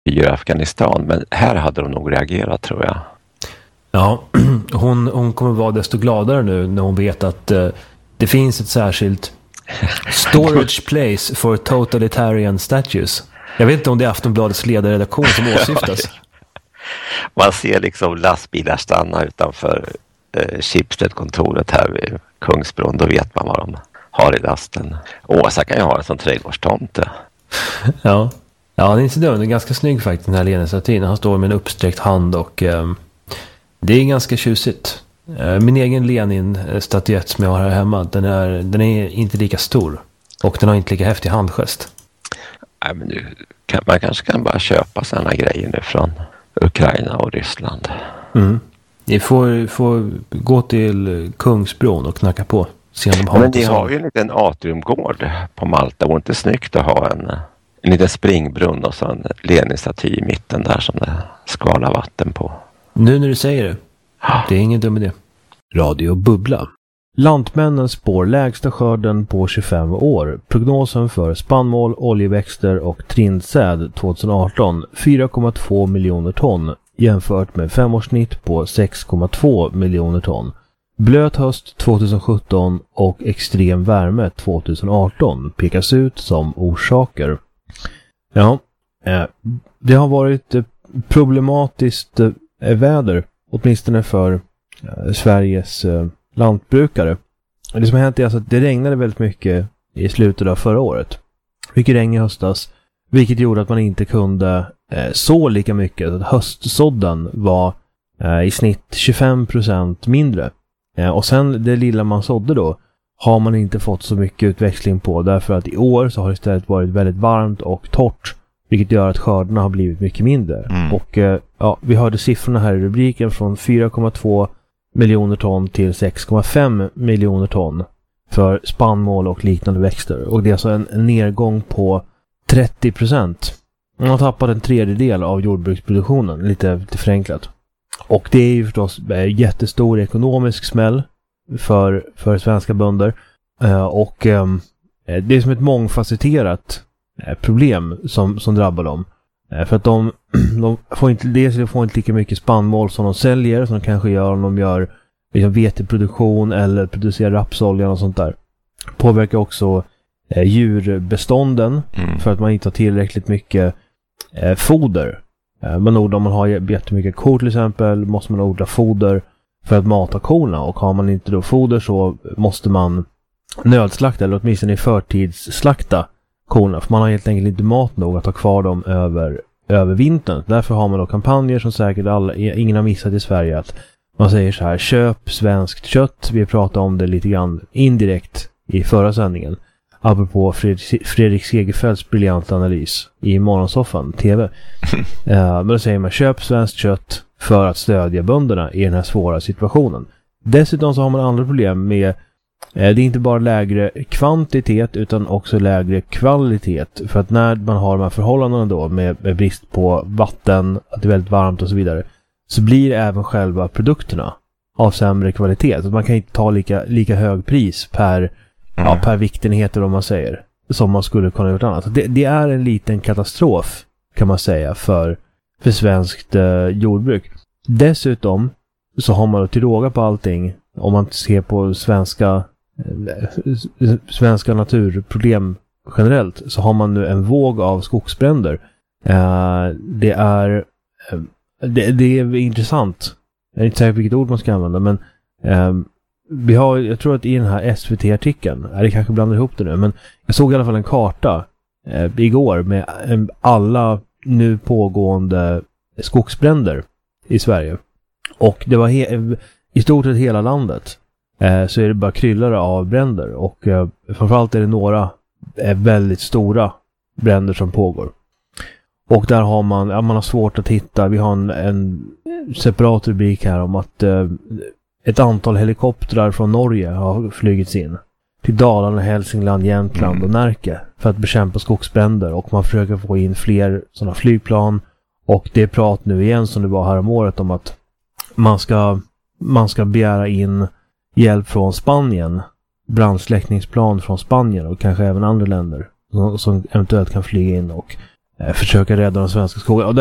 i Afghanistan. Men här hade de nog reagerat, tror jag. Ja, hon kommer vara desto gladare nu när hon vet att det finns ett särskilt storage place for totalitarian statues. Jag vet inte om det är Aftonbladets ledarredaktion som åsyftas. Man ser liksom lastbilar stanna utanför Schibsted-kontoret här vid Kungsbron. Då vet man vad de har i lasten. Åsa kan ju ha en sån trädgårdstomte. Ja, det är inte så dumt. Det är ganska snygg faktiskt, den här Lenin-statyn. Han står med en uppsträckt hand och det är ganska tjusigt. Min egen Lenin-statyett som jag har här hemma, den är inte lika stor. Och den har inte lika häftig handgest. Nej, men nu man kanske kan bara köpa sådana grejer nu från Ukraina och Ryssland. Ni får gå till Kungsbron och knacka på. Men de har ju en liten atriumgård på Malta. Det var inte snyggt att ha en liten springbrunn och så en Lenin-staty i mitten där som det skvalar vatten på. Nu när du säger det. Det är ingen dum idé. Radio Bubbla. Lantmännen spår lägsta skörden på 25 år. Prognosen för spannmål, oljeväxter och trindsäd 2018 4,2 miljoner ton jämfört med femårssnitt på 6,2 miljoner ton. Blöt höst 2017 och extrem värme 2018 pekas ut som orsaker. Ja, det har varit problematiskt väder, åtminstone för Sveriges lantbrukare. Det som har hänt är alltså att det regnade väldigt mycket i slutet av förra året. Mycket regn i höstas, vilket gjorde att man inte kunde så lika mycket. Att höstsådden var i snitt 25% mindre. Och sen det lilla man sådde då har man inte fått så mycket utväxling på, därför att i år så har det istället varit väldigt varmt och torrt, vilket gör att skördarna har blivit mycket mindre. Och vi hörde siffrorna här i rubriken från 4,2 miljoner ton till 6,5 miljoner ton för spannmål och liknande växter. Och det är alltså en nedgång på 30%. Man har tappat en tredjedel av jordbruksproduktionen, lite förenklat. Och det är ju förstås jättestor ekonomisk smäll för svenska bönder. Och det är som ett mångfacetterat problem som drabbar dem. För att de får inte lika mycket spannmål som de säljer, som de kanske gör om de gör liksom veteproduktion eller producerar rapsolja och sånt där. Påverkar också djurbestånden för att man inte har tillräckligt mycket foder. Om man har jättemycket kor till exempel, måste man odla foder för att mata korna, och har man inte då foder så måste man nödslakta eller åtminstone förtidsslakta korna, för man har helt enkelt inte mat nog att ha kvar dem över vintern. Därför har man då kampanjer som säkert ingen har missat i Sverige, att man säger så här: köp svenskt kött. Vi pratade om det lite grann indirekt i förra sändningen, apropå Fredrik Segerfeldts briljanta analys i Morgonsoffan TV. Men då säger man: köp svenskt kött för att stödja bönderna i den här svåra situationen. Dessutom så har man andra problem med det är inte bara lägre kvantitet utan också lägre kvalitet. För att när man har de här förhållandena då med brist på vatten, att det är väldigt varmt och så vidare, så blir även själva produkterna av sämre kvalitet. Så man kan inte ta lika hög pris per viktenheter, om man säger, som man skulle kunna gjort annat. Det är en liten katastrof, kan man säga, för svenskt jordbruk. Dessutom så har man då till råga på allting, om man ser på svenska naturproblem generellt, så har man nu en våg av skogsbränder. Det är intressant. Jag är inte säker på vilket ord man ska använda, men jag tror att i den här SVT-artikeln, det kanske blandar ihop det nu, men jag såg i alla fall en karta igår med alla nu pågående skogsbränder i Sverige. Och det var i stort sett hela landet så är det bara kryllare av bränder, och framförallt är det några väldigt stora bränder som pågår. Och där har man har svårt att hitta. Vi har en separat rubrik här om att ett antal helikoptrar från Norge har flygits in till Dalarna, Hälsingland, Jämtland och Närke för att bekämpa skogsbränder, och man försöker få in fler sådana flygplan. Och det är prat nu igen, som det var här om året, om att man ska begära in hjälp från Spanien, brandsläckningsplan från Spanien och kanske även andra länder som eventuellt kan flyga in och försöka rädda de svenska skogarna.